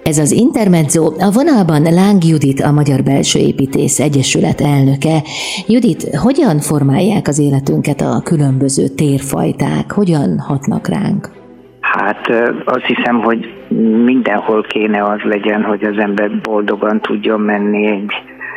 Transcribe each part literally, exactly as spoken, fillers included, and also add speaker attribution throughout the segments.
Speaker 1: Ez az Intermezzo, a vonalban Láng Judit, a Magyar Belsőépítész Egyesület elnöke. Judit, hogyan formálják az életünket a különböző térfajták? Hogyan hatnak ránk?
Speaker 2: Hát azt hiszem, hogy mindenhol kéne az legyen, hogy az ember boldogan tudjon menni egy,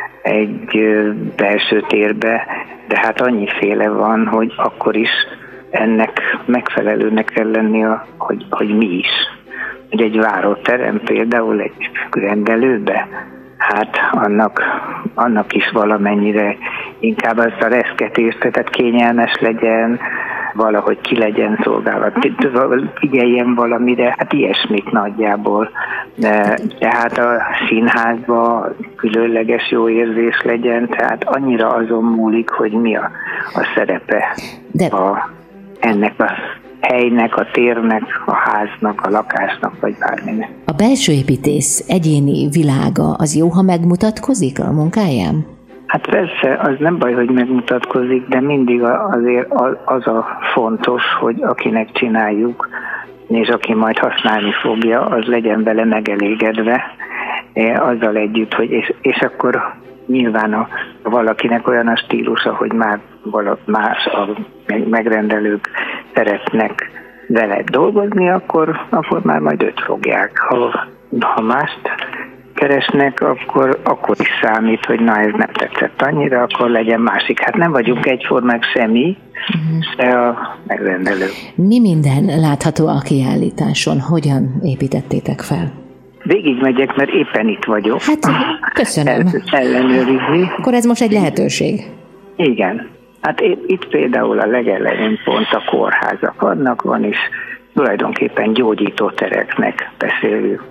Speaker 2: egy belső térbe, de hát annyiféle van, hogy akkor is ennek megfelelőnek kell lennie, hogy, hogy mi is. Hogy egy váróterem például egy rendelőbe, hát annak, annak is valamennyire inkább az a reszketést, tehát kényelmes legyen, valahogy ki legyen szolgálva, figyeljen valamire, hát ilyesmit nagyjából. De, tehát a színházban különleges jó érzés legyen, tehát annyira azon múlik, hogy mi a, a szerepe
Speaker 1: De...
Speaker 2: a, ennek a helynek, a térnek, a háznak, a lakásnak, vagy bárminek.
Speaker 1: A belsőépítész egyéni világa az jó, ha megmutatkozik a munkáján?
Speaker 2: Hát persze, az nem baj, hogy megmutatkozik, de mindig azért az a fontos, hogy akinek csináljuk, és aki majd használni fogja, az legyen vele megelégedve, azzal együtt, hogy és, és akkor nyilván a, valakinek olyan a stílusa, hogy már valaki más a megrendelők szeretnek vele dolgozni, akkor, akkor már majd őt fogják. Ha, ha mást keresnek, akkor, akkor is számít, hogy na ez nem tetszett annyira, akkor legyen másik. Hát nem vagyunk egyformák semmi, se a megrendelők.
Speaker 1: Mi minden látható a kiállításon? Hogyan építettétek fel?
Speaker 2: Végig megyek, mert éppen itt vagyok.
Speaker 1: Hát, köszönöm.
Speaker 2: Ellenőrizni.
Speaker 1: Akkor ez most egy lehetőség.
Speaker 2: Igen. Hát itt például a legelején pont a kórházak vannak, van is tulajdonképpen gyógyítótereknek beszélünk.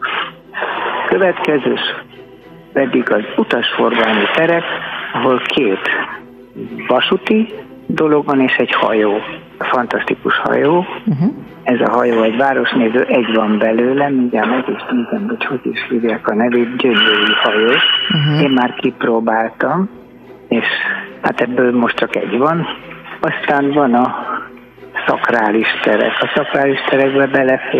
Speaker 2: Következő pedig az utasforgalmi terek, ahol két vasúti dolog van és egy hajó. Fantasztikus hajó. Uh-huh. Ez a hajó egy városnéző, egy van belőle, mindjárt meg is nézem, hogy hogy is hívják a nevét, gyönyörű hajó. Uh-huh. Én már kipróbáltam, és hát ebből most csak egy van. Aztán van a szakrális terek. A szakrális terekbe belefér